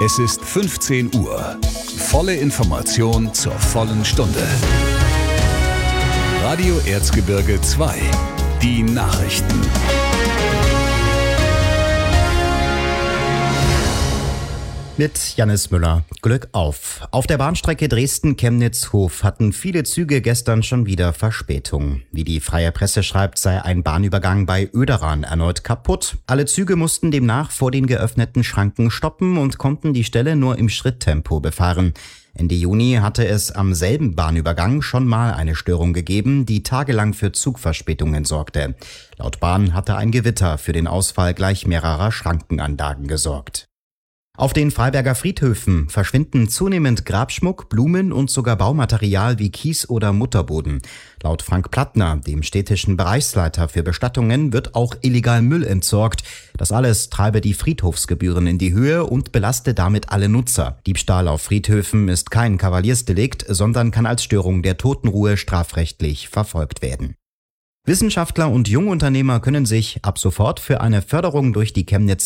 Es ist 15 Uhr. Volle Information zur vollen Stunde. Radio Erzgebirge 2. Die Nachrichten. Mit Jannis Müller. Glück auf. Auf der Bahnstrecke Dresden-Chemnitz-Hof hatten viele Züge gestern schon wieder Verspätung. Wie die Freie Presse schreibt, sei ein Bahnübergang bei Oederan erneut kaputt. Alle Züge mussten demnach vor den geöffneten Schranken stoppen und konnten die Stelle nur im Schritttempo befahren. Ende Juni hatte es am selben Bahnübergang schon mal eine Störung gegeben, die tagelang für Zugverspätungen sorgte. Laut Bahn hatte ein Gewitter für den Ausfall gleich mehrerer Schrankenanlagen gesorgt. Auf den Freiberger Friedhöfen verschwinden zunehmend Grabschmuck, Blumen und sogar Baumaterial wie Kies oder Mutterboden. Laut Frank Plattner, dem städtischen Bereichsleiter für Bestattungen, wird auch illegal Müll entsorgt. Das alles treibe die Friedhofsgebühren in die Höhe und belaste damit alle Nutzer. Diebstahl auf Friedhöfen ist kein Kavaliersdelikt, sondern kann als Störung der Totenruhe strafrechtlich verfolgt werden. Wissenschaftler und Jungunternehmer können sich ab sofort für eine Förderung durch die Chemnitz